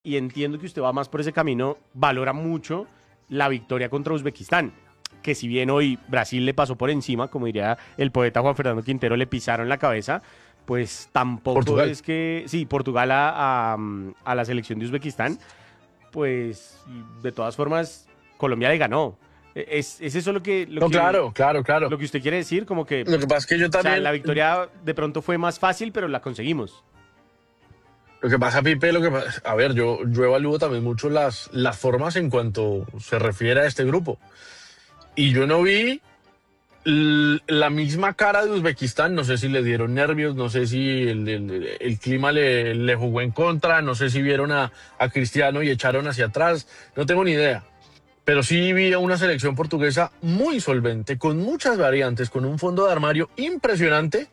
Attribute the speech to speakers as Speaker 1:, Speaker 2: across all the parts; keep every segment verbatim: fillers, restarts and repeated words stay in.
Speaker 1: y entiendo que usted va más por ese camino, valora mucho la victoria contra Uzbekistán, que si bien hoy Brasil le pasó por encima, como diría el poeta Juan Fernando Quintero, le pisaron la cabeza, pues tampoco
Speaker 2: Portugal.
Speaker 1: es que, sí, Portugal a, a, a la selección de Uzbekistán, pues de todas formas Colombia le ganó. ¿Es, es eso lo que, lo
Speaker 2: No,
Speaker 1: que,
Speaker 2: claro, claro, claro.
Speaker 1: lo que usted quiere decir? Como que,
Speaker 2: Lo que pasa es que yo
Speaker 1: o sea,
Speaker 2: también...
Speaker 1: la victoria de pronto fue más fácil, pero la conseguimos.
Speaker 2: Lo que pasa, Pipe, lo que pasa, a ver, yo, yo evalúo también mucho las, las formas en cuanto se refiere a este grupo. Y yo no vi l- la misma cara de Uzbekistán, no sé si le dieron nervios, no sé si el, el- el clima le, le jugó en contra, no sé si vieron a, a Cristiano y echaron hacia atrás, no tengo ni idea. Pero sí vi a una selección portuguesa muy solvente, con muchas variantes, con un fondo de armario impresionante,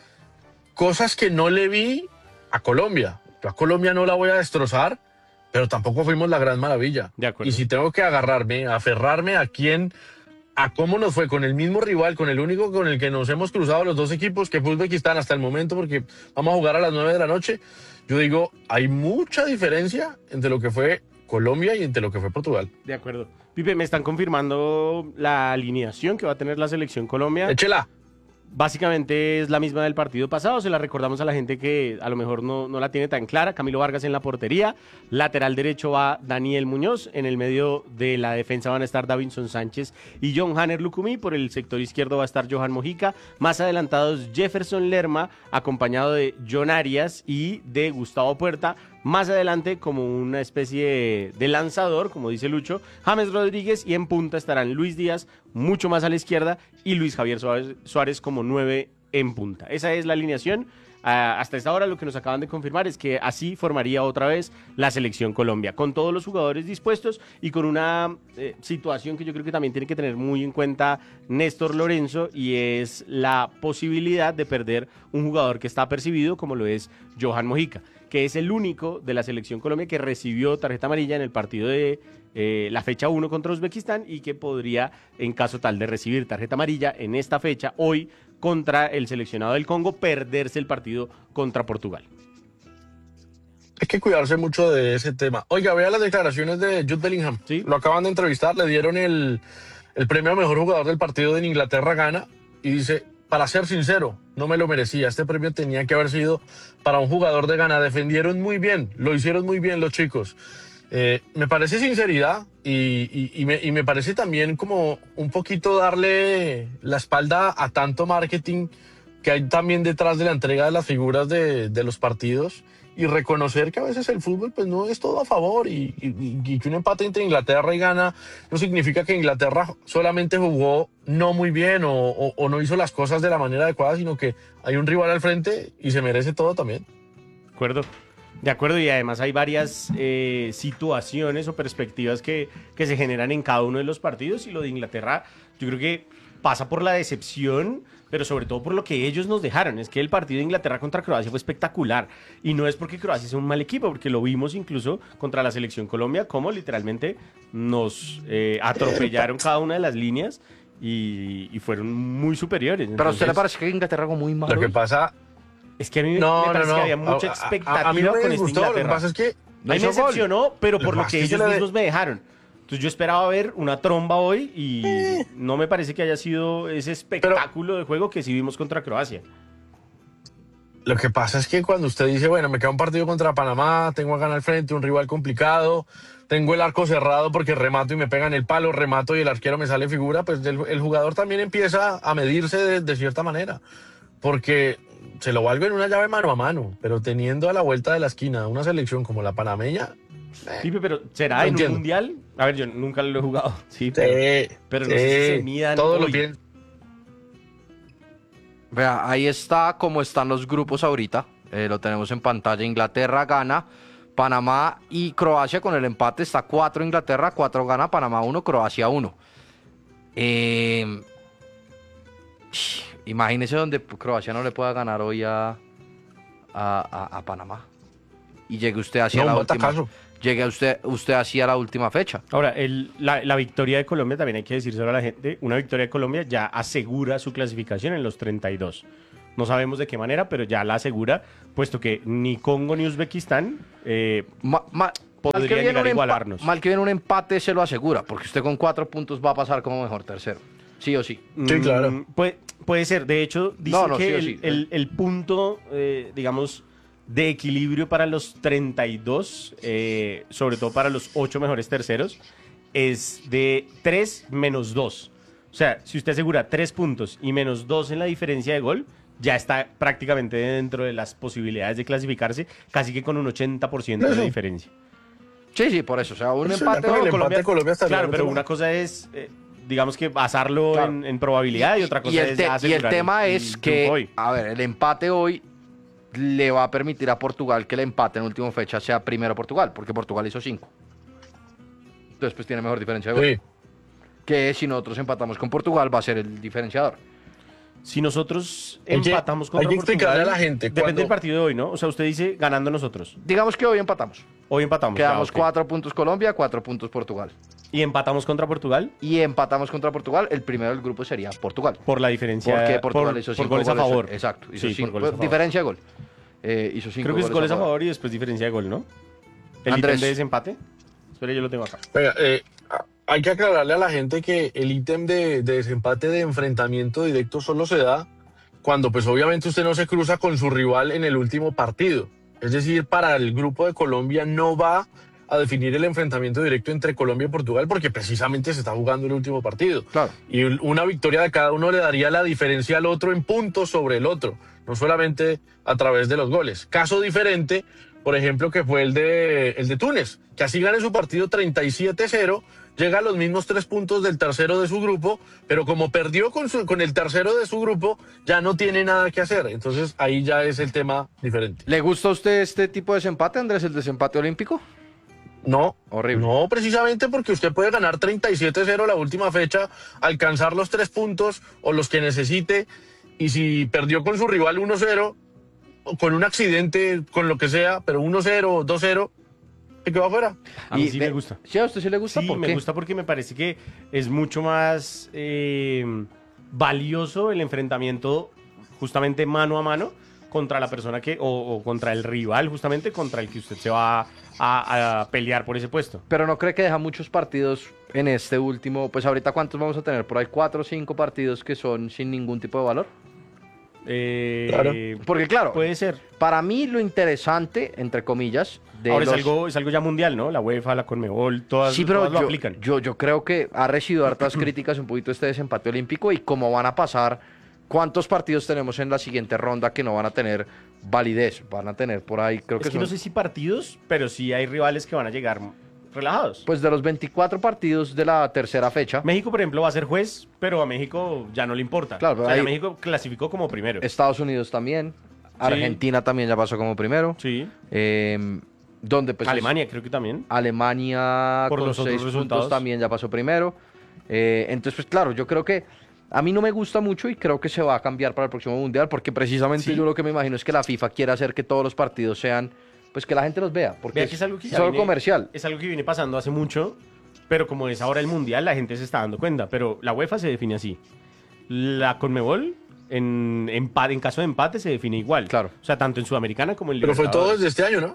Speaker 2: cosas que no le vi a Colombia. Yo a Colombia no la voy a destrozar, pero tampoco fuimos la gran maravilla.
Speaker 1: De acuerdo.
Speaker 2: Y si tengo que agarrarme, aferrarme a quién, a cómo nos fue con el mismo rival, con el único con el que nos hemos cruzado los dos equipos, que fue Uzbekistán hasta el momento, porque vamos a jugar a las nueve de la noche, yo digo, hay mucha diferencia entre lo que fue Colombia y entre lo que fue Portugal.
Speaker 1: De acuerdo. Pipe, me están confirmando la alineación que va a tener la selección Colombia.
Speaker 2: Échela.
Speaker 1: Básicamente es la misma del partido pasado, se la recordamos a la gente que a lo mejor no, no la tiene tan clara. Camilo Vargas en la portería, lateral derecho va Daniel Muñoz, en el medio de la defensa van a estar Davinson Sánchez y John Hanner Lucumí, por el sector izquierdo va a estar Johan Mojica, más adelantados Jefferson Lerma, acompañado de John Arias y de Gustavo Puerta, más adelante como una especie de lanzador, como dice Lucho, James Rodríguez, y en punta estarán Luis Díaz, mucho más a la izquierda, y Luis Javier Suárez, Suárez como nueve en punta. Esa es la alineación. Uh, hasta esta hora lo que nos acaban de confirmar es que así formaría otra vez la selección Colombia, con todos los jugadores dispuestos y con una eh, situación que yo creo que también tiene que tener muy en cuenta Néstor Lorenzo, y es la posibilidad de perder un jugador que está apercibido como lo es Johan Mojica, que es el único de la selección Colombia que recibió tarjeta amarilla en el partido de eh, la fecha uno contra Uzbekistán, y que podría, en caso tal de recibir tarjeta amarilla en esta fecha, hoy contra el seleccionado del Congo, perderse el partido contra Portugal.
Speaker 2: Hay que cuidarse mucho de ese tema. Oiga, vea las declaraciones de Jude Bellingham.
Speaker 1: ¿Sí?
Speaker 2: Lo acaban de entrevistar, le dieron el, el premio a mejor jugador del partido en Inglaterra-Ghana y dice, para ser sincero, no me lo merecía. Este premio tenía que haber sido para un jugador de Ghana. Defendieron muy bien, lo hicieron muy bien los chicos. Eh, me parece sinceridad y, y, y, me, y me parece también como un poquito darle la espalda a tanto marketing que hay también detrás de la entrega de las figuras de, de los partidos, y reconocer que a veces el fútbol pues no es todo a favor, y, y, y que un empate entre Inglaterra y Ghana no significa que Inglaterra solamente jugó no muy bien o, o, o no hizo las cosas de la manera adecuada, sino que hay un rival al frente y se merece todo también.
Speaker 1: De acuerdo. De acuerdo, y además hay varias eh, situaciones o perspectivas que, que se generan en cada uno de los partidos, y lo de Inglaterra yo creo que pasa por la decepción, pero sobre todo por lo que ellos nos dejaron. Es que el partido de Inglaterra contra Croacia fue espectacular, y no es porque Croacia sea un mal equipo, porque lo vimos incluso contra la selección Colombia, como literalmente nos eh, atropellaron cada una de las líneas y, y fueron muy superiores.
Speaker 3: Pero a usted le
Speaker 1: Entonces,
Speaker 3: parece que Inglaterra jugó muy mal.
Speaker 2: Lo que
Speaker 3: hoy?
Speaker 2: pasa...
Speaker 1: es que a mí
Speaker 2: No,
Speaker 1: me
Speaker 2: no,
Speaker 1: parece
Speaker 2: no.
Speaker 1: que había mucha
Speaker 2: A- a-
Speaker 1: expectativa
Speaker 2: a mí no me
Speaker 1: con esta
Speaker 2: disgustó, lo que
Speaker 1: Inglaterra.
Speaker 2: pasa es que
Speaker 1: A mí me
Speaker 2: hizo gol.
Speaker 1: decepcionó, pero por
Speaker 2: Lo
Speaker 1: lo
Speaker 2: que
Speaker 1: que
Speaker 2: pasa es que
Speaker 1: ellos
Speaker 2: se le-
Speaker 1: mismos me dejaron. Entonces yo esperaba ver una tromba hoy, y no me parece que haya sido ese espectáculo de juego que sí vimos contra Croacia.
Speaker 2: Lo que pasa es que cuando usted dice, bueno, me queda un partido contra Panamá, tengo a ganar al frente, un rival complicado, tengo el arco cerrado porque remato y me pegan el palo, remato y el arquero me sale figura, pues el, el jugador también empieza a medirse de, de cierta manera, porque se lo valgo en una llave mano a mano, pero teniendo a la vuelta de la esquina una selección como la panameña...
Speaker 1: Pipe, pero ¿será
Speaker 2: No
Speaker 1: en
Speaker 2: entiendo.
Speaker 1: un mundial? A ver, yo nunca lo he jugado, sí,
Speaker 2: Sí,
Speaker 1: pero, pero no sé si se midan
Speaker 2: todo lo
Speaker 1: hoy.
Speaker 2: pienso.
Speaker 3: Vea, ahí está cómo están los grupos ahorita. Eh, lo tenemos en pantalla. Inglaterra, Ghana, Panamá y Croacia con el empate. Está cuatro Inglaterra, cuatro Ghana, Panamá uno, Croacia uno. Eh, imagínese donde Croacia no le pueda ganar hoy a, a, a, a Panamá. Y llegue usted hacia
Speaker 2: No,
Speaker 3: la
Speaker 2: un
Speaker 3: última.
Speaker 2: batacazo.
Speaker 3: Llegue usted, usted hacia la última fecha.
Speaker 1: Ahora, el, la, la victoria de Colombia, también hay que decírselo a la gente, una victoria de Colombia ya asegura su clasificación en los treinta y dos. No sabemos de qué manera, pero ya la asegura, puesto que ni Congo ni Uzbekistán... Eh,
Speaker 3: Ma- ma- Mal que,
Speaker 1: podría
Speaker 3: viene
Speaker 1: llegar
Speaker 3: un
Speaker 1: a
Speaker 3: empa-
Speaker 1: igualarnos.
Speaker 3: mal que viene un empate se lo asegura, porque usted con cuatro puntos va a pasar como mejor tercero. Sí o sí.
Speaker 2: Sí, claro.
Speaker 1: Mm, puede, puede ser. De hecho, dicen
Speaker 3: No, no,
Speaker 1: que
Speaker 3: sí o
Speaker 1: el,
Speaker 3: sí.
Speaker 1: el- el punto, eh, digamos, de equilibrio para los treinta y dos, eh, sobre todo para los ocho mejores terceros, es de tres menos dos. O sea, si usted asegura tres puntos y menos dos en la diferencia de gol, ya está prácticamente dentro de las posibilidades de clasificarse, casi que con un ochenta por ciento de
Speaker 2: Eso.
Speaker 1: diferencia.
Speaker 3: Sí, sí, por eso. O sea, un
Speaker 2: Eso,
Speaker 3: empate.
Speaker 2: ya con el
Speaker 3: no,
Speaker 2: empate Colombia estaría
Speaker 1: Claro,
Speaker 2: mucho
Speaker 1: pero
Speaker 2: mejor.
Speaker 1: una cosa es, eh, digamos que basarlo
Speaker 3: Claro.
Speaker 1: en, en probabilidad y otra cosa
Speaker 3: y el,
Speaker 1: es
Speaker 3: te- y el
Speaker 1: asegurar
Speaker 3: tema
Speaker 1: el
Speaker 3: es
Speaker 1: triunfo
Speaker 3: que,
Speaker 1: hoy.
Speaker 3: a ver, el empate hoy le va a permitir a Portugal que el empate en última fecha sea primero Portugal, porque Portugal hizo cinco. Entonces, pues tiene mejor diferencia de gol.
Speaker 2: Sí.
Speaker 3: Que si nosotros empatamos con Portugal va a ser el diferenciador.
Speaker 1: Si nosotros
Speaker 2: Hay que-
Speaker 1: empatamos
Speaker 2: hay
Speaker 1: contra
Speaker 2: que explicarle
Speaker 1: Portugal,
Speaker 2: a la gente
Speaker 1: depende
Speaker 2: cuando-
Speaker 1: del partido de hoy, ¿no? O sea, usted dice ganando nosotros.
Speaker 3: Digamos que hoy empatamos.
Speaker 1: Hoy empatamos.
Speaker 3: Quedamos
Speaker 1: ya, ok.
Speaker 3: cuatro puntos Colombia, cuatro puntos Portugal.
Speaker 1: Y empatamos contra Portugal
Speaker 3: Y empatamos contra Portugal, el primero del grupo sería Portugal.
Speaker 1: por la diferencia.
Speaker 3: Porque Portugal
Speaker 1: por,
Speaker 3: hizo
Speaker 1: por
Speaker 3: cinco
Speaker 1: goles a
Speaker 3: goles.
Speaker 1: favor.
Speaker 3: Exacto. Hizo
Speaker 1: Sí,
Speaker 3: cinco,
Speaker 1: por goles a favor.
Speaker 3: diferencia de gol. Eh, hizo cinco
Speaker 1: Creo que es goles a favor y después diferencia de gol, ¿no? El
Speaker 3: Andrés.
Speaker 1: ítem de desempate. Espera, yo lo tengo acá.
Speaker 2: Venga, eh, a- hay que aclararle a la gente que el ítem de, de desempate de enfrentamiento directo solo se da cuando pues obviamente usted no se cruza con su rival en el último partido. Es decir, para el grupo de Colombia no va a definir el enfrentamiento directo entre Colombia y Portugal porque precisamente se está jugando el último partido.
Speaker 3: Claro.
Speaker 2: Y un- una victoria de cada uno le daría la diferencia al otro en puntos sobre el otro, no solamente a través de los goles. Caso diferente, por ejemplo, que fue el de, el de Túnez, que así gane su partido treinta y siete cero, llega a los mismos tres puntos del tercero de su grupo, pero como perdió con, su- con el tercero de su grupo, ya no tiene nada que hacer. Entonces ahí ya es el tema diferente.
Speaker 3: ¿Le gusta a usted este tipo de desempate, Andrés, el desempate olímpico?
Speaker 2: No,
Speaker 3: Horrible.
Speaker 2: no, precisamente porque usted puede ganar treinta y siete cero la última fecha, alcanzar los tres puntos o los que necesite, y si perdió con su rival uno cero, o con un accidente, con lo que sea, pero uno cero, dos cero, se quedó afuera.
Speaker 1: A mí
Speaker 3: Y
Speaker 1: sí
Speaker 3: ve-
Speaker 1: me gusta.
Speaker 3: ¿Sí a usted sí le gusta?
Speaker 1: Sí,
Speaker 3: ¿Por
Speaker 1: me
Speaker 3: qué?
Speaker 1: gusta porque me parece que es mucho más eh, valioso el enfrentamiento justamente mano a mano contra la persona que, o, o contra el rival justamente contra el que usted se va a, a pelear por ese puesto.
Speaker 3: Pero no cree que deja muchos partidos en este último. Pues ahorita, ¿cuántos vamos a tener? Por ahí cuatro o cinco partidos que son sin ningún tipo de valor.
Speaker 1: Eh,
Speaker 2: Claro.
Speaker 3: Porque, claro,
Speaker 1: Puede ser.
Speaker 3: para mí lo interesante, entre comillas, de
Speaker 1: Ahora
Speaker 3: los...
Speaker 1: es, algo, es algo ya mundial, ¿no? La UEFA, la Conmebol, todas,
Speaker 3: Sí, pero
Speaker 1: todas lo
Speaker 3: yo,
Speaker 1: aplican.
Speaker 3: yo, yo creo que ha recibido hartas críticas un poquito este desempate olímpico y cómo van a pasar, cuántos partidos tenemos en la siguiente ronda que no van a tener validez, van a tener por ahí, creo
Speaker 1: es
Speaker 3: que,
Speaker 1: que
Speaker 3: son,
Speaker 1: no sé si partidos, pero sí hay rivales que van a llegar relajados.
Speaker 3: pues de los veinticuatro partidos de la tercera fecha,
Speaker 1: México, por ejemplo, va a ser juez, pero a México ya no le importa.
Speaker 3: Claro,
Speaker 1: o
Speaker 3: pero
Speaker 1: sea, ya
Speaker 3: ahí-
Speaker 1: México clasificó como primero.
Speaker 3: Estados Unidos también, Argentina también ya pasó como primero,
Speaker 1: Sí.
Speaker 3: eh, donde pues es-
Speaker 1: Alemania creo que también.
Speaker 3: Alemania
Speaker 1: Por
Speaker 3: con
Speaker 1: los otros
Speaker 3: seis
Speaker 1: resultados.
Speaker 3: puntos también ya pasó primero. Eh, entonces, pues claro, yo creo que a mí no me gusta mucho y creo que se va a cambiar para el próximo mundial porque precisamente
Speaker 1: Sí.
Speaker 3: yo lo que me imagino es que la FIFA quiere hacer que todos los partidos sean, pues que la gente los vea, porque
Speaker 1: Vea
Speaker 3: es,
Speaker 1: que es algo que ya
Speaker 3: es algo
Speaker 1: viene-
Speaker 3: comercial.
Speaker 1: Es algo que viene pasando hace mucho, pero como es ahora el mundial, la gente se está dando cuenta. Pero la UEFA se define así. La Conmebol, en, empate, en caso de empate, se define igual.
Speaker 3: Claro.
Speaker 1: O sea, tanto en Sudamericana como en
Speaker 2: Pero fue todo
Speaker 1: Libertadores.
Speaker 2: desde este año, ¿no?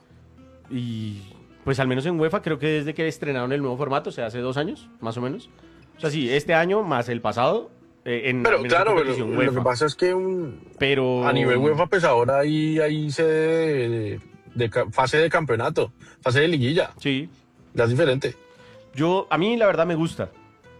Speaker 1: Y pues al menos en UEFA creo que desde que estrenaron el nuevo formato, o sea, hace dos años, más o menos. O sea, sí, este año más el pasado, eh, en,
Speaker 2: Pero
Speaker 1: al menos en
Speaker 2: claro, pero
Speaker 1: competición
Speaker 2: lo que
Speaker 1: UEFA.
Speaker 2: pasa es que un-
Speaker 1: Pero
Speaker 2: a nivel UEFA, pues ahora hay, hay sede de, de ca- fase de campeonato, fase de liguilla,
Speaker 1: Sí,
Speaker 2: ya es diferente.
Speaker 1: yo, a mí la verdad me gusta.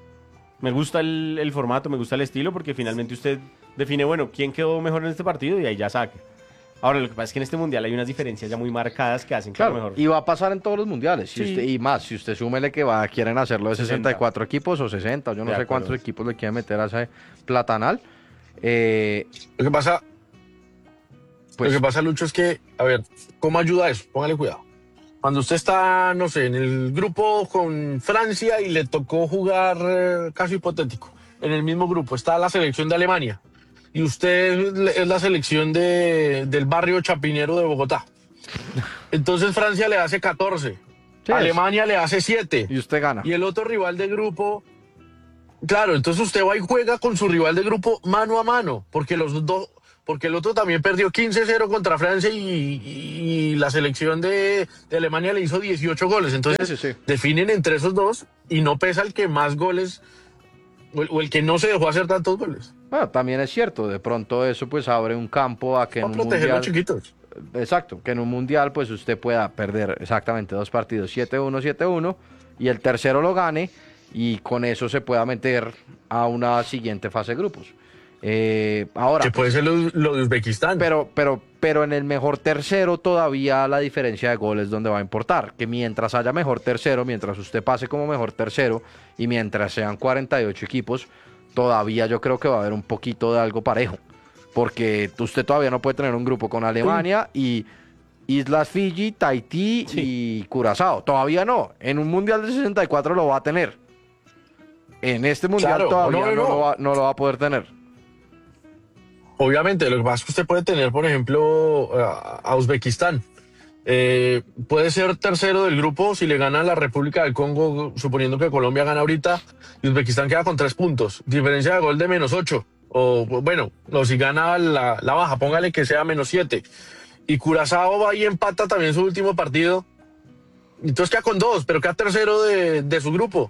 Speaker 1: Me gusta el, el formato, me gusta el estilo, porque finalmente usted define, bueno, quién quedó mejor en este partido y ahí ya saque. Ahora, lo que pasa es que en este mundial hay unas diferencias ya muy marcadas que hacen que a lo
Speaker 3: Claro,
Speaker 1: mejor.
Speaker 3: y va a pasar en todos los mundiales. Si
Speaker 1: Sí.
Speaker 3: usted- y más, si usted súmele que va, quieren hacerlo de
Speaker 1: sesenta.
Speaker 3: sesenta y cuatro equipos o sesenta, yo no
Speaker 1: De
Speaker 3: sé
Speaker 1: acuerdo.
Speaker 3: cuántos equipos le quieren meter a ese platanal. Eh,
Speaker 2: Lo que pasa,
Speaker 3: pues,
Speaker 2: lo que pasa, Lucho, es que, a ver, ¿cómo ayuda eso? Póngale cuidado. Cuando usted está, no sé, en el grupo con Francia y le tocó jugar, eh, caso hipotético, en el mismo grupo está la selección de Alemania y usted es la selección de, del barrio chapinero de Bogotá. Entonces Francia le hace catorce,
Speaker 3: Sí,
Speaker 2: Alemania le hace siete
Speaker 3: y usted gana.
Speaker 2: y el otro rival de grupo, claro, entonces usted va y juega con su rival de grupo mano a mano, porque los dos, porque el otro también perdió quince cero contra Francia y, y- y la selección de, de Alemania le hizo dieciocho goles. Entonces
Speaker 3: Sí, sí, sí.
Speaker 2: definen entre esos dos y no pesa el que más goles o el, o el que no se dejó hacer tantos goles.
Speaker 3: Bueno, también es cierto, de pronto eso pues abre un campo a que en
Speaker 2: Para
Speaker 3: un
Speaker 2: proteger a
Speaker 3: mundial...
Speaker 2: los chiquitos.
Speaker 3: Exacto, que en un mundial pues usted pueda perder exactamente dos partidos, siete uno, siete uno, y el tercero lo gane y con eso se pueda meter a una siguiente fase de grupos. Eh, ahora,
Speaker 2: Que puede ser lo, lo de Uzbekistán.
Speaker 3: pero, pero, pero en el mejor tercero todavía la diferencia de goles donde va a importar. Que mientras haya mejor tercero, mientras usted pase como mejor tercero y mientras sean cuarenta y ocho equipos, todavía yo creo que va a haber un poquito de algo parejo. Porque usted todavía no puede tener un grupo con Alemania y Islas Fiji, Tahití y Curazao. Todavía no. En un mundial de sesenta y cuatro lo va a tener. En este mundial
Speaker 2: Claro,
Speaker 3: todavía
Speaker 2: no,
Speaker 3: no,
Speaker 2: no, no.
Speaker 3: Lo va, no lo va a poder tener.
Speaker 2: Obviamente, lo que pasa es que usted puede tener, por ejemplo, a, a Uzbekistán. Eh, puede ser tercero del grupo si le gana a la República del Congo, suponiendo que Colombia gana ahorita, y Uzbekistán queda con tres puntos. Diferencia de gol de menos ocho. O bueno, o si gana la, la baja, póngale que sea menos siete. Y Curazao va y empata también su último partido. Entonces queda con dos, pero queda tercero de, de su grupo.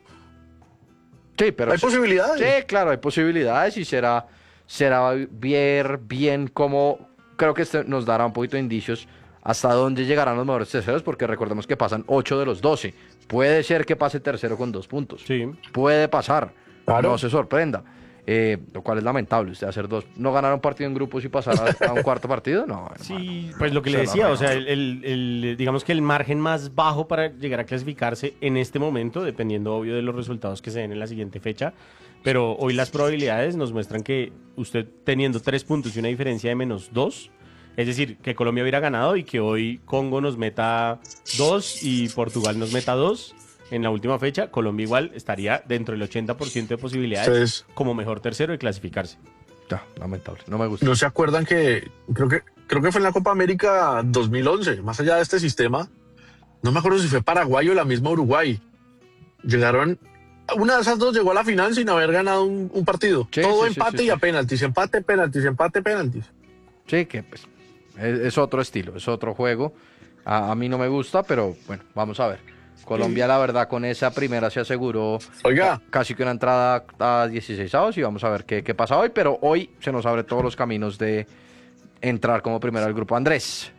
Speaker 3: Sí, pero
Speaker 2: Hay
Speaker 3: sí-
Speaker 2: posibilidades.
Speaker 3: Sí, claro, hay posibilidades y será, será ver bien cómo, creo que este nos dará un poquito de indicios hasta dónde llegarán los mejores terceros, porque recordemos que pasan ocho de los doce. Puede ser que pase tercero con dos puntos.
Speaker 1: Sí.
Speaker 3: Puede pasar.
Speaker 2: Claro.
Speaker 3: No se sorprenda. Eh, lo cual es lamentable, usted hacer dos, no ganar un partido en grupos y pasar a, a un cuarto partido, no.
Speaker 1: Sí,
Speaker 3: hermano.
Speaker 1: pues lo que
Speaker 3: Se
Speaker 1: le
Speaker 3: la
Speaker 1: decía, o
Speaker 3: rega.
Speaker 1: sea, el, el- el- digamos que el margen más bajo para llegar a clasificarse en este momento, dependiendo obvio de los resultados que se den en la siguiente fecha, pero hoy las probabilidades nos muestran que usted teniendo tres puntos y una diferencia de menos dos, es decir, que Colombia hubiera ganado y que hoy Congo nos meta dos y Portugal nos meta dos. En la última fecha, Colombia igual estaría dentro del ochenta por ciento de posibilidades
Speaker 2: Entonces-
Speaker 1: como mejor tercero de clasificarse.
Speaker 3: Ya, lamentable, no me gusta.
Speaker 2: ¿No se acuerdan que creo que creo que fue en la Copa América dos mil once, más allá de este sistema? No me acuerdo si fue Paraguay o la misma Uruguay. Llegaron, una de esas dos llegó a la final sin haber ganado un, un partido.
Speaker 3: Sí,
Speaker 2: Todo
Speaker 3: sí, sí,
Speaker 2: empate
Speaker 3: sí,
Speaker 2: y a
Speaker 3: sí.
Speaker 2: penaltis, empate, penaltis, empate, penaltis.
Speaker 3: Sí, que pues es, es otro estilo, es otro juego. A, a mí no me gusta, pero bueno, vamos a ver. Colombia, la verdad, con esa primera se aseguró
Speaker 2: Oiga,
Speaker 3: casi que una entrada a dieciséis avos y vamos a ver qué, qué pasa hoy, pero hoy se nos abre todos los caminos de entrar como primero al grupo. Andrés,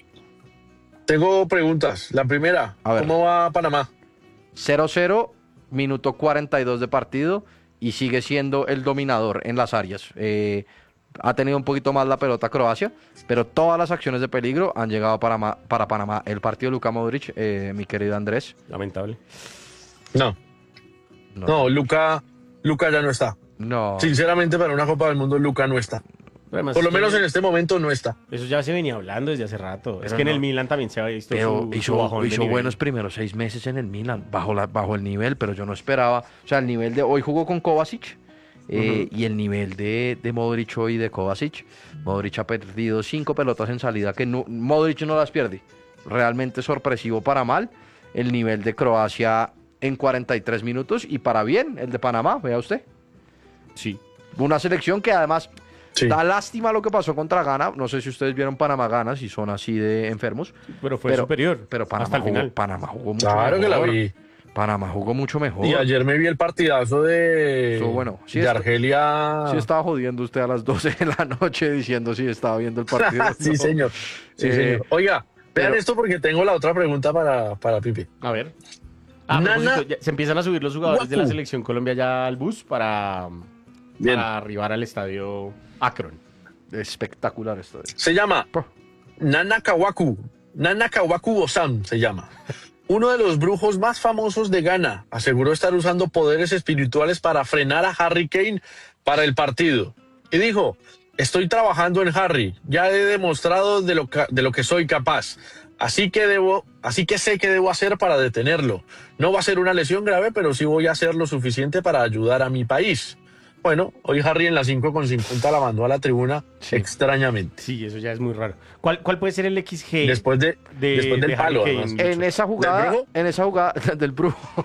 Speaker 2: tengo preguntas. La primera,
Speaker 3: A ver.
Speaker 2: ¿cómo va Panamá?
Speaker 3: cero cero, minuto cuarenta y dos de partido y sigue siendo el dominador en las áreas. Eh, ha tenido un poquito más la pelota Croacia, pero todas las acciones de peligro han llegado para, Ma- para Panamá. El partido de Luka Modric, eh, mi querido Andrés.
Speaker 1: Lamentable.
Speaker 2: No,
Speaker 3: No,
Speaker 2: no, Luca, Luca ya no está.
Speaker 3: no.
Speaker 2: Sinceramente, para una Copa del Mundo, Luca no está.
Speaker 1: Pero además
Speaker 2: Por lo
Speaker 1: es que
Speaker 2: menos en este momento no está.
Speaker 1: Eso ya se venía hablando desde hace rato. es
Speaker 3: Pero
Speaker 1: que en
Speaker 3: no.
Speaker 1: el Milan también se ha visto
Speaker 3: Pero
Speaker 1: su, su
Speaker 3: hizo,
Speaker 1: bajón de
Speaker 3: hizo
Speaker 1: nivel.
Speaker 3: buenos primeros seis meses en el Milan, bajo, la, bajo el nivel, pero yo no esperaba. O sea, el nivel de hoy jugó con Kovacic eh, y el nivel de, de Modric hoy de Kovacic. Modric ha perdido cinco pelotas en salida que no, Modric no las pierde. Realmente sorpresivo para mal el nivel de Croacia en cuarenta y tres minutos y para bien el de Panamá, vea usted.
Speaker 1: Sí.
Speaker 3: Una selección que además
Speaker 2: Sí.
Speaker 3: da lástima lo que pasó contra Ghana. No sé si ustedes vieron Panamá-Ghana, si son así de enfermos.
Speaker 1: Pero fue
Speaker 3: Pero-
Speaker 1: superior.
Speaker 3: Pero Panamá,
Speaker 1: hasta el
Speaker 3: jugó,
Speaker 1: final.
Speaker 3: Panamá jugó mucho
Speaker 2: Claro
Speaker 3: mejor.
Speaker 2: que la vi.
Speaker 3: Panamá jugó mucho mejor.
Speaker 2: Y ayer me vi el partidazo de,
Speaker 3: Estuvo bueno. Sí,
Speaker 2: de
Speaker 3: esto-
Speaker 2: Argelia.
Speaker 3: Sí estaba jodiendo usted a las doce de la noche diciendo si estaba viendo el partido.
Speaker 2: sí,
Speaker 3: No.
Speaker 2: señor. Sí,
Speaker 3: Eh,
Speaker 2: señor. Oiga, vean
Speaker 3: pero-
Speaker 2: esto porque tengo la otra pregunta para, para Pipi.
Speaker 1: A ver. Ah, a
Speaker 2: Nana-
Speaker 1: propósito, ya se empiezan a subir los jugadores de la
Speaker 2: Guacu.
Speaker 1: selección Colombia ya al bus para,
Speaker 2: Bien.
Speaker 1: para arribar al estadio Akron.
Speaker 3: Espectacular esto.
Speaker 2: Se llama
Speaker 3: Puh.
Speaker 2: Nana Kawaku. Nana Kawaku Osam se llama. Uno de los brujos más famosos de Ghana aseguró estar usando poderes espirituales para frenar a Harry Kane para el partido. Y dijo, estoy trabajando en Harry, ya he demostrado de lo, ca- de lo que soy capaz. Así que, debo, así que sé qué debo hacer para detenerlo. No va a ser una lesión grave, pero sí voy a hacer lo suficiente para ayudar a mi país. Bueno, hoy Harry en la cinco con cincuenta la mandó a la tribuna,
Speaker 3: Sí.
Speaker 2: extrañamente.
Speaker 1: Sí, eso ya es muy raro. ¿Cuál, cuál puede ser el X G?
Speaker 2: Después, de,
Speaker 1: de-
Speaker 2: después del
Speaker 1: de
Speaker 2: palo,
Speaker 1: Harry
Speaker 2: además.
Speaker 1: Kane?
Speaker 3: En esa jugada,
Speaker 2: brujo?
Speaker 3: en esa jugada del brujo,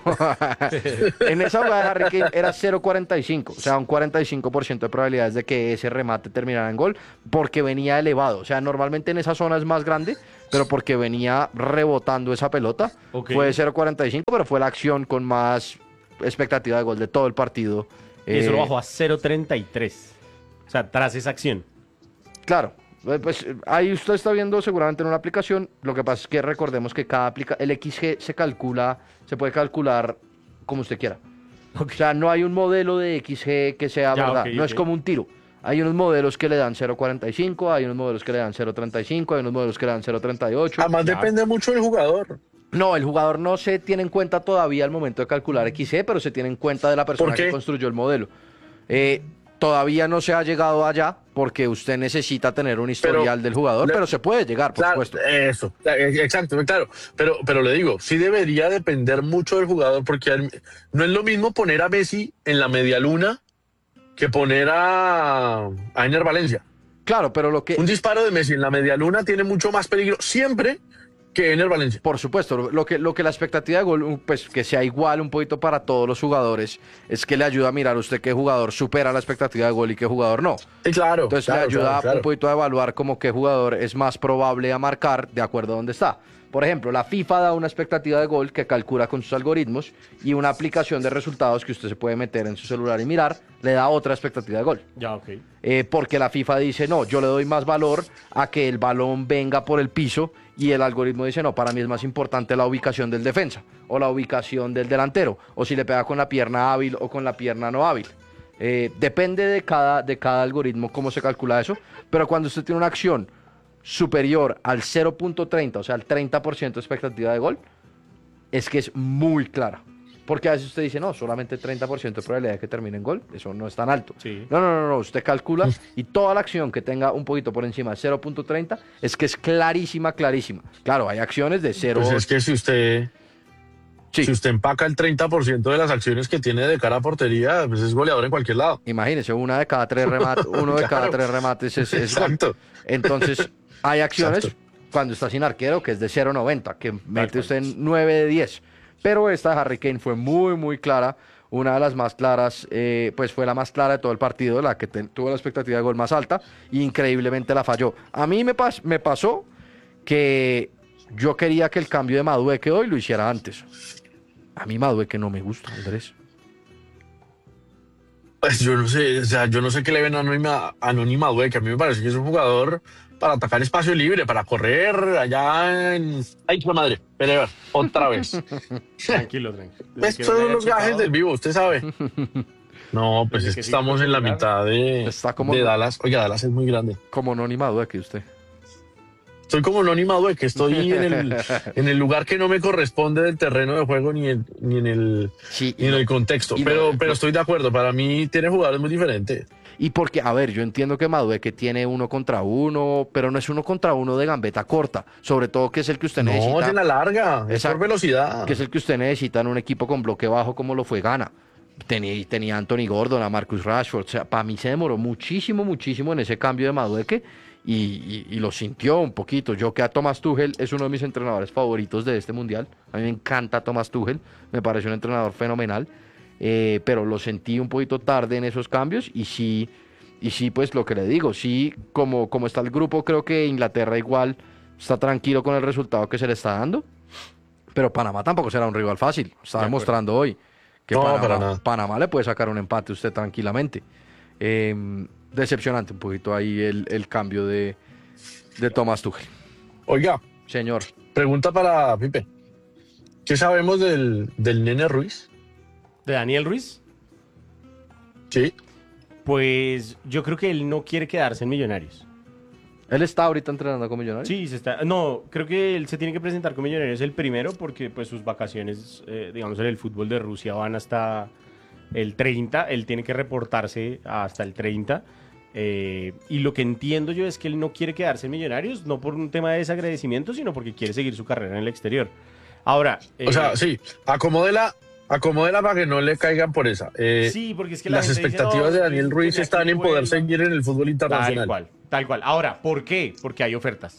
Speaker 3: en esa jugada de Harry Kane era cero cuarenta y cinco, o sea, un cuarenta y cinco por ciento de probabilidades de que ese remate terminara en gol, porque venía elevado. O sea, normalmente en esa zona es más grande, pero porque venía rebotando esa pelota,
Speaker 1: Ok.
Speaker 3: fue cero cuarenta y cinco, pero fue la acción con más expectativa de gol de todo el partido.
Speaker 1: Y eso
Speaker 3: Eh,
Speaker 1: lo bajó a cero treinta y tres. O sea, tras esa acción.
Speaker 3: Claro, eh, pues eh, ahí usted está viendo seguramente en una aplicación. Lo que pasa es que recordemos que cada aplica el X G se calcula, se puede calcular como usted quiera.
Speaker 1: Ok.
Speaker 3: O sea, no hay un modelo de X G que sea
Speaker 1: Ya,
Speaker 3: verdad.
Speaker 1: ok,
Speaker 3: no
Speaker 1: ok.
Speaker 3: es como un tiro. Hay unos modelos que le dan cero cuarenta y cinco, hay unos modelos que le dan cero treinta y cinco, hay unos modelos que le dan cero treinta y ocho.
Speaker 2: Además
Speaker 1: Ya.
Speaker 2: depende mucho del jugador.
Speaker 3: No, el jugador no se tiene en cuenta todavía al momento de calcular X G, pero se tiene en cuenta de la persona
Speaker 2: ¿Por qué?
Speaker 3: que construyó el modelo. Eh, todavía no se ha llegado allá porque usted necesita tener un historial del jugador,
Speaker 2: le-
Speaker 3: pero se puede llegar, por
Speaker 2: Claro,
Speaker 3: supuesto.
Speaker 2: eso, eh, exacto, claro. Pero, pero le digo, sí debería depender mucho del jugador, porque al- no es lo mismo poner a Messi en la media luna que poner a, a Ener Valencia.
Speaker 3: Claro, pero lo que,
Speaker 2: Un disparo de Messi en la media luna tiene mucho más peligro siempre que Ener Valencia.
Speaker 3: por supuesto, lo que, lo que la expectativa de gol, pues que sea igual un poquito para todos los jugadores, es que le ayuda a mirar usted qué jugador supera la expectativa de gol y qué jugador no.
Speaker 2: Sí, claro.
Speaker 3: Entonces
Speaker 2: claro,
Speaker 3: le ayuda
Speaker 2: claro, claro.
Speaker 3: un poquito a evaluar como qué jugador es más probable a marcar de acuerdo a dónde está. Por ejemplo, la FIFA da una expectativa de gol que calcula con sus algoritmos y una aplicación de resultados que usted se puede meter en su celular y mirar le da otra expectativa de gol.
Speaker 1: Ya, ok.
Speaker 3: Eh, porque la FIFA dice, no, yo le doy más valor a que el balón venga por el piso y el algoritmo dice, no, para mí es más importante la ubicación del defensa o la ubicación del delantero o si le pega con la pierna hábil o con la pierna no hábil. Eh, depende de cada, de cada algoritmo cómo se calcula eso, pero cuando usted tiene una acción superior al cero punto treinta, o sea, al treinta por ciento de expectativa de gol, es que es muy clara. Porque a veces usted dice, no, solamente treinta por ciento de probabilidad de que termine en gol, eso no es tan alto.
Speaker 1: Sí.
Speaker 3: No, no, no, no, usted calcula y toda la acción que tenga un poquito por encima de cero punto treinta es que es clarísima, clarísima. Claro, hay acciones de cero.
Speaker 2: Pues es que si usted,
Speaker 3: Sí,
Speaker 2: si usted empaca el treinta por ciento de las acciones que tiene de cara a portería, pues es goleador en cualquier lado.
Speaker 3: imagínese, una de cada tres remates, uno de cada
Speaker 2: Claro.
Speaker 3: tres remates es, es gol.
Speaker 2: Exacto.
Speaker 3: Entonces, hay acciones
Speaker 2: Exacto.
Speaker 3: cuando está sin arquero que es de cero noventa, que mete
Speaker 1: cual.
Speaker 3: usted en nueve de diez. Pero esta de Harry Kane fue muy, muy clara. Una de las más claras, eh, pues fue la más clara de todo el partido, la que te- tuvo la expectativa de gol más alta, y increíblemente la falló. A mí me, pas- me pasó que yo quería que el cambio de Madueque hoy lo hiciera antes. A mí Madueque no me gusta, Andrés.
Speaker 2: Pues yo no sé, o sea, yo no sé qué le ven a Anónima, Anónima Due, que a mí me parece que es un jugador para atacar espacio libre, para correr allá en... ¡Ay, qué madre! Pelear, otra vez.
Speaker 1: Tranquilo, tranquilo. Desde
Speaker 2: Estos
Speaker 1: que
Speaker 2: son
Speaker 1: haya
Speaker 2: los gajes
Speaker 1: checado-
Speaker 2: del vivo, usted sabe. No, pues
Speaker 1: Desde
Speaker 2: es
Speaker 1: que
Speaker 2: que
Speaker 1: sí
Speaker 2: estamos
Speaker 1: fue
Speaker 2: en la
Speaker 1: popular.
Speaker 2: mitad de,
Speaker 3: Está como-
Speaker 2: de Dallas. Oiga, Dallas es muy grande.
Speaker 3: Como no ni Madueque usted.
Speaker 2: Estoy como Anónima Due, que estoy en el, en el lugar que no me corresponde del terreno de juego ni en, ni en el...
Speaker 3: Sí,
Speaker 2: ni en el contexto,
Speaker 3: y lo-
Speaker 2: pero,
Speaker 3: lo-
Speaker 2: pero estoy de acuerdo. Para mí tiene jugadores muy diferentes.
Speaker 3: Y porque, a ver, yo entiendo que Madueque tiene uno contra uno, pero no es uno contra uno de gambeta corta, sobre todo que es el que usted
Speaker 2: No,
Speaker 3: necesita,
Speaker 2: es en la larga, es
Speaker 3: Exacto.
Speaker 2: por velocidad.
Speaker 3: que es el que usted necesita en un equipo con bloque bajo como lo fue Ghana. Tenía, tenía a Anthony Gordon, a Marcus Rashford, o sea, para mí se demoró muchísimo, muchísimo en ese cambio de Madueque y, y- y lo sintió un poquito. Yo que a Thomas Tuchel es uno de mis entrenadores favoritos de este mundial, a mí me encanta Thomas Tuchel, me parece un entrenador fenomenal, eh, pero lo sentí un poquito tarde en esos cambios y sí, y sí, pues lo que le digo, sí, como, como está el grupo, creo que Inglaterra igual está tranquilo con el resultado que se le está dando, pero Panamá tampoco será un rival fácil, está
Speaker 1: De acuerdo.
Speaker 3: demostrando hoy que
Speaker 2: No,
Speaker 3: Panamá,
Speaker 2: para nada.
Speaker 3: Panamá le puede sacar un empate a usted tranquilamente. Eh, decepcionante un poquito ahí el, el cambio de, de Thomas Tuchel.
Speaker 2: Oiga,
Speaker 3: Señor,
Speaker 2: pregunta para Pipe. ¿Qué sabemos del, del Nene Ruiz?
Speaker 1: ¿De Daniel Ruiz?
Speaker 2: Sí.
Speaker 1: Pues yo creo que él no quiere quedarse en Millonarios.
Speaker 3: él está ahorita entrenando con Millonarios.
Speaker 1: Sí, se está. No, creo que él se tiene que presentar con Millonarios el primero porque pues sus vacaciones, eh, digamos, en el fútbol de Rusia van hasta el treinta. Él tiene que reportarse hasta el treinta. eh, y lo que entiendo yo es que él no quiere quedarse en Millonarios, no por un tema de desagradecimiento, sino porque quiere seguir su carrera en el exterior. Ahora,
Speaker 2: O sea,
Speaker 1: eh,
Speaker 2: sí, acomódela Acomódela para que no le caigan por esa. Eh,
Speaker 1: Sí, porque es que la
Speaker 2: las
Speaker 1: gente dice,
Speaker 2: expectativas
Speaker 1: no,
Speaker 2: de Daniel
Speaker 1: Luis
Speaker 2: Ruiz
Speaker 1: tenía
Speaker 2: están
Speaker 1: que
Speaker 2: en poder
Speaker 1: jugar.
Speaker 2: seguir en el fútbol
Speaker 1: Tal
Speaker 2: internacional.
Speaker 1: cual, tal cual. Ahora, ¿por qué? Porque hay ofertas.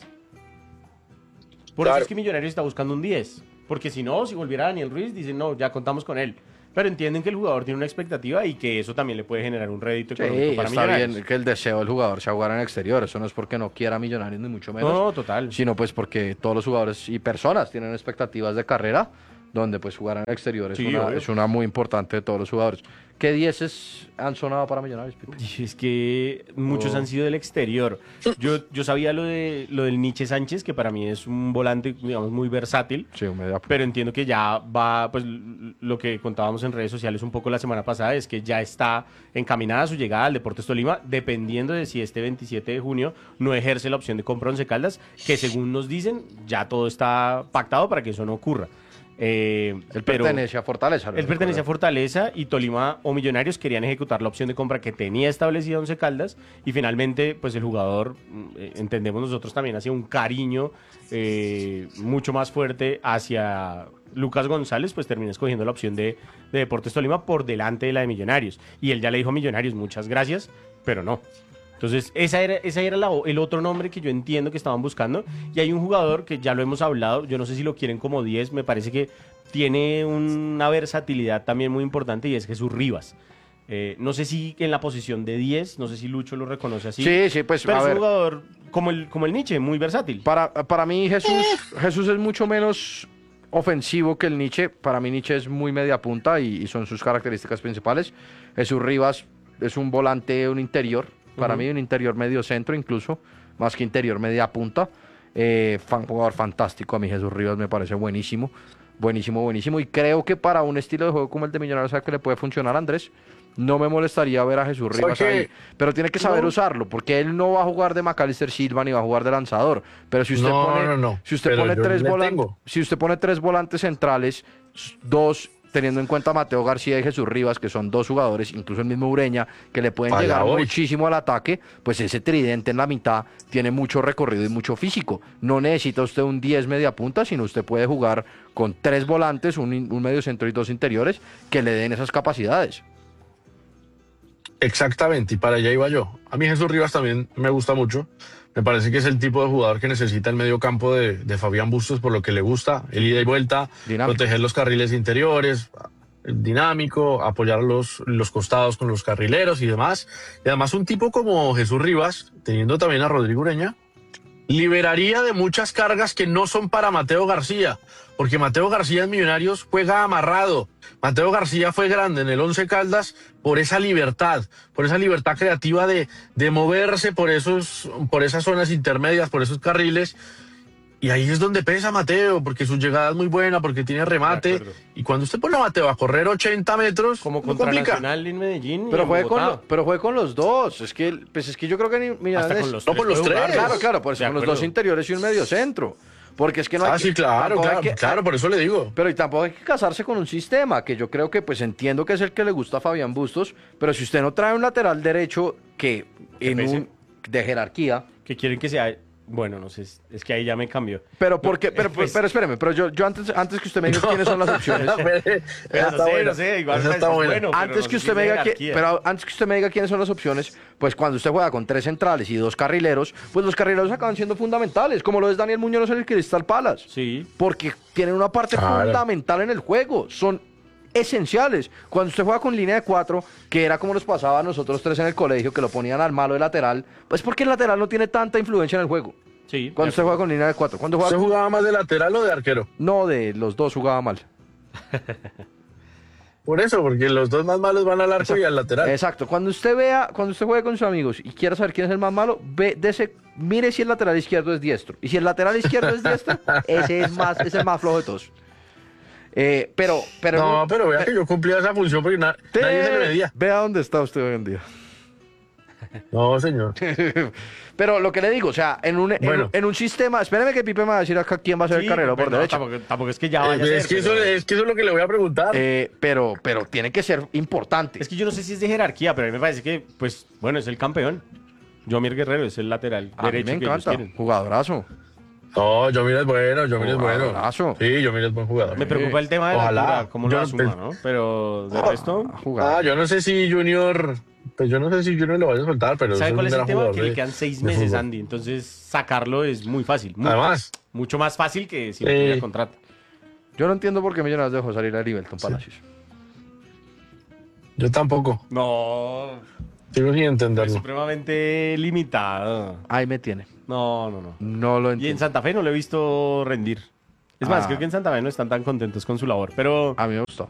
Speaker 1: Por
Speaker 2: Claro.
Speaker 1: eso es que Millonarios está buscando un diez. Porque si no, si volviera Daniel Ruiz, dicen, no, ya contamos con él. Pero entienden que el jugador tiene una expectativa y que eso también le puede generar un rédito
Speaker 3: Sí,
Speaker 1: económico para
Speaker 3: está
Speaker 1: Millonarios.
Speaker 3: bien que el deseo del jugador sea jugar en el exterior. Eso no es porque no quiera Millonarios ni mucho menos.
Speaker 1: No, total.
Speaker 3: Sino pues porque todos los jugadores y personas tienen expectativas de carrera donde pues jugar en el exterior es,
Speaker 1: Sí,
Speaker 3: una,
Speaker 1: obvio.
Speaker 3: es una muy importante de todos los jugadores. ¿Qué dieces han sonado para Millonarios, Pipe?
Speaker 1: Y es que muchos
Speaker 3: Oh.
Speaker 1: han sido del exterior. Yo, yo sabía lo de lo del Nietzsche Sánchez, que para mí es un volante, digamos, muy versátil.
Speaker 3: Sí, un media-
Speaker 1: Pero entiendo que ya va, pues l- lo que contábamos en redes sociales un poco la semana pasada es que ya está encaminada su llegada al Deportes Tolima, dependiendo de si este veintisiete de junio no ejerce la opción de compra Once Caldas, que según nos dicen, ya todo está pactado para que eso no ocurra. Eh,
Speaker 3: Él
Speaker 1: pero
Speaker 3: pertenece a Fortaleza. ¿no?
Speaker 1: él pertenece a Fortaleza y Tolima o Millonarios querían ejecutar la opción de compra que tenía establecida Once Caldas y finalmente pues el jugador, mm, eh, entendemos nosotros también, hacía un cariño eh, mucho más fuerte hacia Lucas González, pues termina escogiendo la opción de, de Deportes Tolima por delante de la de Millonarios. Y él ya le dijo a Millonarios, muchas gracias, pero no. Entonces, esa era, esa era la- el otro nombre que yo entiendo que estaban buscando. Y hay un jugador que ya lo hemos hablado, yo no sé si lo quieren como diez, me parece que tiene una versatilidad también muy importante y es Jesús Rivas. Eh, no sé si en la posición de diez, no sé si Lucho lo reconoce así.
Speaker 3: Sí, sí, pues
Speaker 1: pero
Speaker 3: a
Speaker 1: es un
Speaker 3: ver.
Speaker 1: jugador como el, como el Nietzsche, muy versátil.
Speaker 3: Para, para mí Jesús, Jesús es mucho menos ofensivo que el Nietzsche. Para mí Nietzsche es muy media punta y, y son sus características principales. Jesús Rivas es un volante, un interior. Para
Speaker 1: Ujú.
Speaker 3: mí un interior medio centro incluso, más que interior media punta. Eh, fan, jugador fantástico, a mí Jesús Rivas me parece buenísimo. Buenísimo, buenísimo. Y creo que para un estilo de juego como el de Millonarios, ¿sabe que le puede funcionar a Andrés? No me molestaría ver a Jesús Rivas
Speaker 2: ¿Sabe qué?
Speaker 3: ahí, pero tiene que saber
Speaker 2: No.
Speaker 3: usarlo, porque él no va a jugar de Macalister Silva ni va a jugar de lanzador. Pero si usted
Speaker 2: No,
Speaker 3: pone,
Speaker 2: no, no.
Speaker 3: si usted
Speaker 2: Pero
Speaker 3: pone
Speaker 2: yo
Speaker 3: tres
Speaker 2: le
Speaker 3: volantes,
Speaker 2: tengo.
Speaker 3: si usted pone tres volantes centrales, s- dos teniendo en cuenta a Mateo García y Jesús Rivas, que son dos jugadores, incluso el mismo Ureña, que le pueden
Speaker 2: Allá
Speaker 3: llegar
Speaker 2: voy.
Speaker 3: muchísimo al ataque, pues ese tridente en la mitad tiene mucho recorrido y mucho físico. No necesita usted un diez media punta, sino usted puede jugar con tres volantes, un, in- un medio centro y dos interiores que le den esas capacidades.
Speaker 2: Exactamente, y para allá iba yo. A mí Jesús Rivas también me gusta mucho. Me parece que es el tipo de jugador que necesita el medio campo de, de Fabián Bustos por lo que le gusta, el ida y vuelta,
Speaker 3: Dinámico.
Speaker 2: proteger los carriles interiores, dinámico, apoyar los, los costados con los carrileros y demás. Y además un tipo como Jesús Rivas, teniendo también a Rodrigo Ureña, liberaría de muchas cargas que no son para Mateo García, porque Mateo García en Millonarios juega amarrado. Mateo García fue grande en el Once Caldas por esa libertad, por esa libertad creativa de, de moverse por, esos, por esas zonas intermedias, por esos carriles. Y ahí es donde pesa Mateo, porque su llegada es muy buena, porque tiene remate.
Speaker 1: De acuerdo.
Speaker 2: Y cuando usted pone a Mateo a correr ochenta metros,
Speaker 1: Como
Speaker 2: no
Speaker 1: contra
Speaker 2: complica.
Speaker 1: Nacional en Medellín. y
Speaker 3: Pero
Speaker 1: en
Speaker 3: juegue, con,
Speaker 1: Bogotá.
Speaker 3: lo- pero juegue con los dos. Es que, pues es que yo creo que ni-
Speaker 1: Hasta
Speaker 3: Millonarios-
Speaker 1: con los
Speaker 2: No,
Speaker 1: tres.
Speaker 2: con los
Speaker 1: puede jugar.
Speaker 2: tres.
Speaker 3: Claro, claro, por eso
Speaker 1: De
Speaker 3: con los
Speaker 1: acuerdo.
Speaker 3: dos interiores y un medio centro. Porque es que no hay
Speaker 2: Ah,
Speaker 3: que-
Speaker 2: sí, claro,
Speaker 3: tampoco hay
Speaker 2: claro,
Speaker 3: que-
Speaker 2: claro, por eso le digo.
Speaker 3: Pero y tampoco hay que casarse con un sistema, que yo creo que pues entiendo que es el que le gusta a Fabián Bustos, pero si usted no trae un lateral derecho que en
Speaker 1: pese.
Speaker 3: un de jerarquía,
Speaker 1: Que quieren que sea... Bueno, no sé, es- es que ahí ya me cambió.
Speaker 3: pero porque, pero,
Speaker 1: Pues-
Speaker 3: pero espéreme, pero yo, yo antes, antes que usted me diga quiénes son las opciones,
Speaker 1: Pero
Speaker 2: Esa
Speaker 1: no
Speaker 2: está
Speaker 1: sé,
Speaker 2: buena.
Speaker 1: no sé, igual
Speaker 2: Esa
Speaker 1: pues,
Speaker 2: está
Speaker 1: es
Speaker 2: buena.
Speaker 1: bueno, pero
Speaker 3: antes
Speaker 1: no
Speaker 3: que
Speaker 1: sé
Speaker 3: usted
Speaker 1: si
Speaker 3: me
Speaker 1: es
Speaker 3: diga que,
Speaker 1: jerarquía.
Speaker 3: pero antes que usted me diga quiénes son las opciones, pues cuando usted juega con tres centrales y dos carrileros, pues los carrileros acaban siendo fundamentales, como lo es Daniel Muñoz en el Crystal Palace.
Speaker 1: Sí.
Speaker 3: Porque tienen una parte
Speaker 2: Claro.
Speaker 3: fundamental en el juego, son esenciales. Cuando usted juega con línea de cuatro, que era como nos pasaba a nosotros tres en el colegio, que lo ponían al malo de lateral, pues porque el lateral no tiene tanta influencia en el juego.
Speaker 1: Sí.
Speaker 3: Cuando usted juega con línea de cuatro, cuando juega
Speaker 2: ¿Usted
Speaker 3: con-
Speaker 2: jugaba más de lateral o de arquero?
Speaker 3: no, de los dos jugaba mal.
Speaker 2: Por eso, porque los dos más malos van al arco y al lateral.
Speaker 3: Exacto. Cuando usted vea, cuando usted juegue con sus amigos y quiera saber quién es el más malo, ve, dese, mire si el lateral izquierdo es diestro. Y si el lateral izquierdo es diestro, ese es más, es el más flojo de todos. Eh, pero, pero
Speaker 2: No, pero vea que yo cumplía esa función porque na-
Speaker 3: Te-
Speaker 2: nadie se le medía.
Speaker 3: Vea dónde está usted hoy en día.
Speaker 2: No, señor.
Speaker 3: Pero lo que le digo, o sea, en un, en,
Speaker 2: Bueno.
Speaker 3: en un sistema, espéreme que Pipe me va a decir acá quién va a ser
Speaker 1: Sí,
Speaker 3: el carrero por
Speaker 1: pero no,
Speaker 3: derecha.
Speaker 1: Tampoco, tampoco es que ya vaya a
Speaker 2: Eh,
Speaker 1: ser.
Speaker 2: es, que eso,
Speaker 1: pero-
Speaker 2: es que eso es lo que le voy a preguntar.
Speaker 3: Eh, pero, pero tiene que ser importante.
Speaker 1: Es que yo no sé si es de jerarquía, pero a mí me parece que, pues, bueno, es el campeón. Yomir Guerrero es el lateral
Speaker 3: A mí
Speaker 1: derecho
Speaker 3: me
Speaker 1: que ellos
Speaker 3: encanta,
Speaker 1: quieren.
Speaker 3: jugadorazo.
Speaker 2: No, Yomir es bueno, Yomir es bueno.
Speaker 3: Jugadorazo.
Speaker 2: Sí, Yomir es buen jugador.
Speaker 1: Me preocupa el tema de
Speaker 2: Ojalá.
Speaker 1: la altura, cómo lo
Speaker 2: Yo-
Speaker 1: asuma, ¿no? Pero de resto,
Speaker 3: A jugar.
Speaker 2: Ah, yo no sé si Junior, pues yo no sé si Junior lo vaya a soltar, pero
Speaker 1: ¿sabe
Speaker 2: es
Speaker 1: cuál
Speaker 2: un
Speaker 1: es el
Speaker 2: gran
Speaker 1: tema?
Speaker 2: jugador
Speaker 1: Que
Speaker 2: de-
Speaker 1: le quedan seis
Speaker 2: de
Speaker 1: meses,
Speaker 2: fútbol.
Speaker 1: Andy. Entonces, sacarlo es muy fácil. mu-
Speaker 2: Además,
Speaker 1: mucho más fácil que si no
Speaker 2: Sí.
Speaker 1: tuviera contrato.
Speaker 3: Yo no entiendo por qué Millonarios dejó salir a Livelton Palacios.
Speaker 2: yo tampoco.
Speaker 1: No,
Speaker 2: Sigo sin
Speaker 1: es
Speaker 2: entenderlo.
Speaker 1: supremamente limitado.
Speaker 3: Ahí me tiene.
Speaker 1: No, no, no.
Speaker 3: No lo
Speaker 1: Y en
Speaker 3: entiendo.
Speaker 1: Santa Fe no lo he visto rendir. Es más,
Speaker 3: Ah.
Speaker 1: creo que en Santa Fe no están tan contentos con su labor. Pero
Speaker 3: A mí me gustó.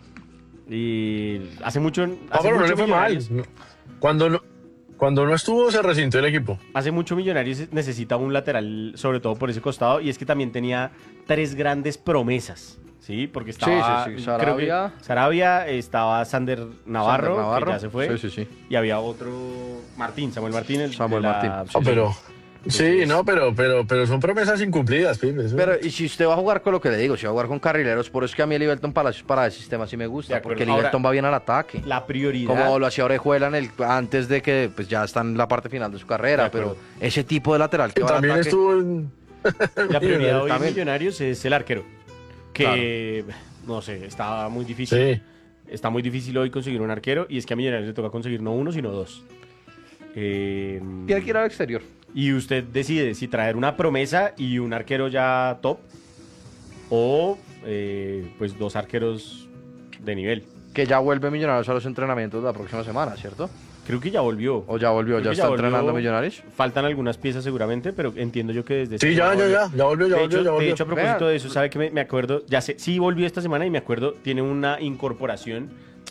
Speaker 1: y hace mucho,
Speaker 2: No,
Speaker 1: hace
Speaker 2: pero no
Speaker 1: mucho
Speaker 2: le fue mal.
Speaker 1: Millonarios,
Speaker 2: No. Cuando no, cuando no estuvo, se resintió el equipo.
Speaker 1: hace mucho Millonarios necesita un lateral, sobre todo por ese costado, y es que también tenía tres grandes promesas. Sí, porque estaba
Speaker 3: Sí, sí, sí.
Speaker 1: creo que
Speaker 3: Sarabia.
Speaker 1: Sarabia, estaba Sander Navarro,
Speaker 3: Sander Navarro.
Speaker 1: que ya se fue,
Speaker 3: Sí, sí, sí.
Speaker 1: y había otro Martín, Samuel Martín, el
Speaker 3: Samuel
Speaker 1: de la-
Speaker 3: Martín.
Speaker 1: sí,
Speaker 2: No,
Speaker 1: sí.
Speaker 2: pero, sí, no, pero, pero, pero son promesas incumplidas, Pipe. eso-
Speaker 3: Pero, y si usted va a jugar con lo que le digo, si va a jugar con carrileros, por eso es que a mí el Livelton Palacios para el sistema sí me
Speaker 1: De
Speaker 3: gusta,
Speaker 1: acuerdo.
Speaker 3: porque el
Speaker 1: Ahora,
Speaker 3: Livelton va bien al ataque.
Speaker 1: La prioridad.
Speaker 3: Como lo hacía Orejuela en el, antes de que pues ya está en la parte final de su carrera,
Speaker 1: De acuerdo.
Speaker 3: pero ese tipo de lateral que
Speaker 2: Y
Speaker 3: va al
Speaker 2: también
Speaker 3: ataque,
Speaker 2: estuvo en...
Speaker 1: La prioridad hoy en
Speaker 3: También.
Speaker 1: Millonarios es el arquero. Que, no sé, está muy difícil.
Speaker 2: Sí.
Speaker 1: Está muy difícil hoy conseguir un arquero. Y es que a Millonarios le toca conseguir no uno, sino dos. Eh,
Speaker 3: tiene que ir al exterior.
Speaker 1: y usted decide si traer una promesa y un arquero ya top. O, eh, pues, dos arqueros de nivel.
Speaker 3: Que ya vuelve Millonarios a los entrenamientos la próxima semana, ¿cierto?
Speaker 1: Creo que ya volvió.
Speaker 3: O ya volvió,
Speaker 1: Creo
Speaker 3: ya
Speaker 1: que
Speaker 3: está
Speaker 1: volvió.
Speaker 3: entrenando Millonarios.
Speaker 1: Faltan algunas piezas seguramente, pero entiendo yo que desde...
Speaker 2: Sí,
Speaker 1: esta
Speaker 2: ya,
Speaker 1: semana
Speaker 2: ya,
Speaker 1: volvió.
Speaker 2: ya. Ya volvió, ya
Speaker 1: De
Speaker 2: volvió,
Speaker 1: hecho,
Speaker 2: ya
Speaker 1: de
Speaker 2: volvió.
Speaker 1: hecho, a propósito
Speaker 3: Vean.
Speaker 1: de eso, ¿sabe que me, me acuerdo? Ya sé, sí volvió esta semana y me acuerdo, tiene una incorporación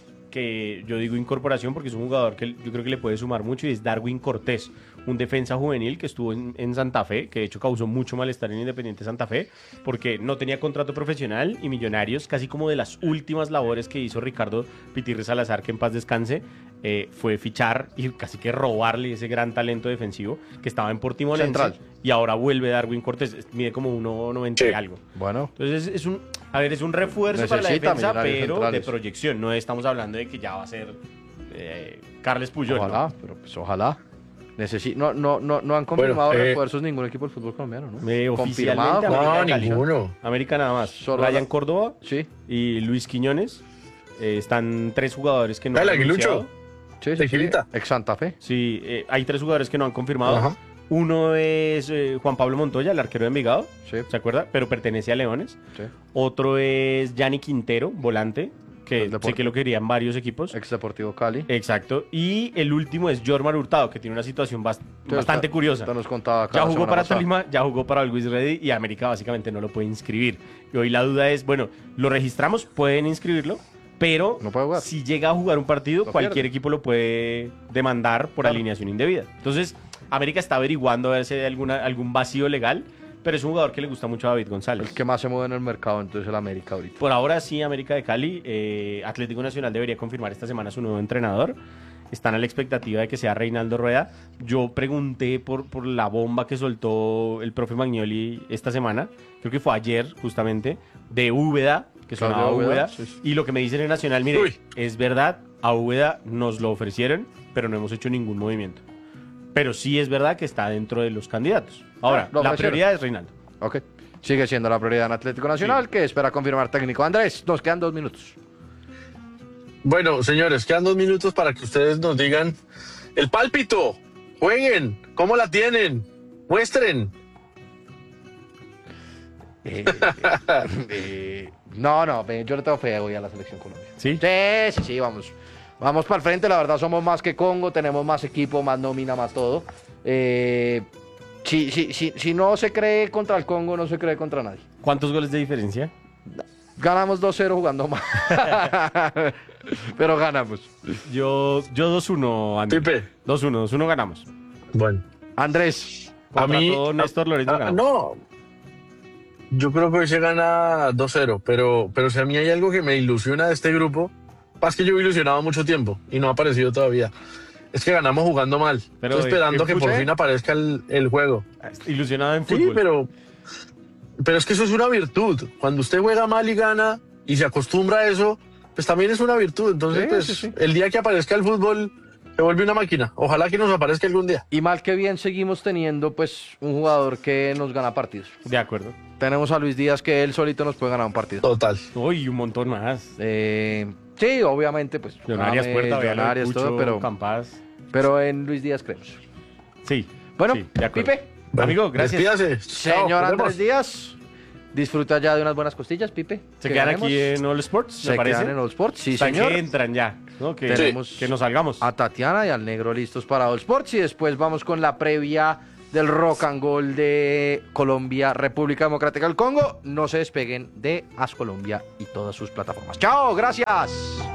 Speaker 1: que yo digo incorporación porque es un jugador que yo creo que le puede sumar mucho y es Darwin Cortés, un defensa juvenil que estuvo en, en Santa Fe, que de hecho causó mucho malestar en Independiente Santa Fe porque no tenía contrato profesional y Millonarios, casi como de las últimas labores que hizo Ricardo Pitirre Salazar, que en paz descanse, eh, fue fichar y casi que robarle ese gran talento defensivo que estaba en Portimonense
Speaker 3: Central.
Speaker 1: y ahora vuelve Darwin Cortés, mide como uno noventa y
Speaker 2: Sí.
Speaker 1: algo.
Speaker 3: Bueno,
Speaker 1: Entonces es un, a ver, es un refuerzo para la
Speaker 3: Necesita
Speaker 1: defensa,
Speaker 3: Millonarios
Speaker 1: pero
Speaker 3: centrales.
Speaker 1: de proyección. No estamos hablando de que ya va a ser eh, Carles Puyol. ¿no?
Speaker 3: ojalá, pero pues ojalá. Necesi no, no, no, no han confirmado
Speaker 2: Bueno, eh,
Speaker 3: refuerzos ningún equipo del fútbol colombiano, ¿no?
Speaker 1: Eh,
Speaker 3: Confirmado.
Speaker 1: oficialmente,
Speaker 2: No,
Speaker 1: América de Cali.
Speaker 2: ninguno.
Speaker 1: América nada más.
Speaker 3: Solo
Speaker 1: Ryan
Speaker 3: la-
Speaker 1: Córdoba
Speaker 3: Sí,
Speaker 1: y Luis Quiñones. Eh, están tres jugadores que no
Speaker 2: El
Speaker 1: han
Speaker 2: aguilucho.
Speaker 1: anunciado.
Speaker 3: sí, sí, sí.
Speaker 2: Tequilita.
Speaker 3: Ex Santa Fe.
Speaker 1: Sí, eh, hay tres jugadores que no han confirmado.
Speaker 2: Ajá.
Speaker 1: Uno es eh, Juan Pablo Montoya, el arquero de Envigado,
Speaker 3: Sí,
Speaker 1: ¿se acuerda? Pero pertenece a Leones.
Speaker 3: sí.
Speaker 1: Otro es Yanni Quintero, volante, que
Speaker 3: El
Speaker 1: sé
Speaker 3: Deportivo.
Speaker 1: que lo querían varios equipos.
Speaker 3: Ex Deportivo Cali.
Speaker 1: Exacto. Y el último es Jormar Hurtado, que tiene una situación bast-
Speaker 3: Sí,
Speaker 1: bastante
Speaker 3: usted-
Speaker 1: curiosa.
Speaker 3: usted nos contaba acá
Speaker 1: Ya
Speaker 3: la
Speaker 1: jugó
Speaker 3: semana
Speaker 1: para
Speaker 3: pasada.
Speaker 1: Tolima, ya jugó para Always Ready y América básicamente no lo puede inscribir. Y hoy la duda es, bueno, lo registramos, pueden inscribirlo, pero
Speaker 3: No puede jugar.
Speaker 1: si llega a jugar un partido,
Speaker 3: Lo
Speaker 1: cualquier
Speaker 3: pierde.
Speaker 1: equipo lo puede demandar por
Speaker 3: Claro.
Speaker 1: alineación indebida. Entonces, América está averiguando a ver si hay alguna, algún vacío legal, pero es un jugador que le gusta mucho a David González.
Speaker 3: El que más se mueve en el mercado, entonces el América ahorita.
Speaker 1: Por ahora sí, América de Cali. eh, Atlético Nacional debería confirmar esta semana su nuevo entrenador. Están a la expectativa de que sea Reinaldo Rueda. Yo pregunté por, por la bomba que soltó el profe Magnoli esta semana, creo que fue ayer justamente, de Úbeda, que
Speaker 3: Claudio
Speaker 1: sonaba
Speaker 3: Úbeda,
Speaker 1: Úbeda.
Speaker 3: sí, sí.
Speaker 1: Y lo que me dicen en Nacional, mire,
Speaker 2: Uy.
Speaker 1: es verdad, a Úbeda nos lo ofrecieron, pero no hemos hecho ningún movimiento. Pero sí es verdad que está dentro de los candidatos. Ahora,
Speaker 3: Lo
Speaker 1: la
Speaker 3: ofrecieron.
Speaker 1: prioridad es Reinaldo.
Speaker 3: Ok. Sigue siendo la prioridad en Atlético Nacional, que espera confirmar técnico. Andrés, nos quedan dos minutos.
Speaker 2: Bueno, señores, quedan dos minutos para que ustedes nos digan el pálpito. Jueguen. ¿Cómo la tienen? Muestren.
Speaker 3: Eh, eh, no, no, ve, yo le tengo fe hoy a la selección Colombia.
Speaker 1: ¿Sí?
Speaker 3: Sí, sí, sí, vamos. Vamos para el frente, la verdad somos más que Congo, tenemos más equipo, más nómina, más todo. Eh, si, si, si, si no se cree contra el Congo, no se cree contra nadie.
Speaker 1: ¿Cuántos goles de diferencia?
Speaker 3: Ganamos dos cero jugando mal. Pero ganamos.
Speaker 1: Yo, yo dos uno, Andy.
Speaker 2: Pipe.
Speaker 1: dos uno, dos uno ganamos.
Speaker 2: Bueno.
Speaker 3: Andrés,
Speaker 2: A
Speaker 1: Contra
Speaker 2: mí.
Speaker 1: todo Néstor Lorenzo
Speaker 2: ah,
Speaker 1: ganamos.
Speaker 2: no. Yo creo que hoy se gana dos cero, pero, pero si a mí hay algo que me ilusiona de este grupo, es que yo he ilusionado mucho tiempo y no ha aparecido todavía. Es que ganamos jugando mal.
Speaker 1: Pero,
Speaker 2: Estoy esperando
Speaker 1: ¿en
Speaker 2: que por
Speaker 1: fuche?
Speaker 2: fin aparezca el, el juego.
Speaker 1: Ilusionado en
Speaker 2: Sí,
Speaker 1: fútbol.
Speaker 2: pero, pero es que eso es una virtud. Cuando usted juega mal y gana y se acostumbra a eso, pues también es una virtud. Entonces,
Speaker 3: Sí,
Speaker 2: pues
Speaker 3: sí, sí.
Speaker 2: el día que aparezca el fútbol, Se vuelve una máquina. Ojalá que nos aparezca algún día.
Speaker 3: Y mal que bien seguimos teniendo pues un jugador que nos gana partidos.
Speaker 1: De acuerdo.
Speaker 3: Tenemos a Luis Díaz que él solito nos puede ganar un partido.
Speaker 2: Total.
Speaker 1: Uy, un montón más.
Speaker 3: Eh, sí, obviamente pues.
Speaker 1: Millonarias,
Speaker 3: James,
Speaker 1: Puerta,
Speaker 3: Millonarias,
Speaker 1: Cucho,
Speaker 3: todo, pero,
Speaker 1: Campas.
Speaker 3: pero en Luis Díaz creemos.
Speaker 1: Sí.
Speaker 3: Bueno,
Speaker 1: sí, de acuerdo.
Speaker 3: Pipe.
Speaker 2: Bueno,
Speaker 1: Amigo, gracias.
Speaker 2: Despídase. Chao,
Speaker 3: Señor
Speaker 2: nos
Speaker 3: Andrés
Speaker 2: vemos.
Speaker 3: Díaz, disfruta ya de unas buenas costillas, Pipe.
Speaker 1: Se
Speaker 3: que
Speaker 1: quedan
Speaker 3: ganemos.
Speaker 1: aquí en All Sports,
Speaker 3: Se
Speaker 1: ¿me parece?
Speaker 3: quedan en All Sports, sí,
Speaker 1: Hasta
Speaker 3: señor.
Speaker 1: que entran ya, ¿no? Que,
Speaker 3: Tenemos
Speaker 1: que nos salgamos.
Speaker 3: A Tatiana y al Negro listos para All Sports y después vamos con la previa del Rock and Gold de Colombia, República Democrática del Congo. No se despeguen de As Colombia y todas sus plataformas. ¡Chao! ¡Gracias!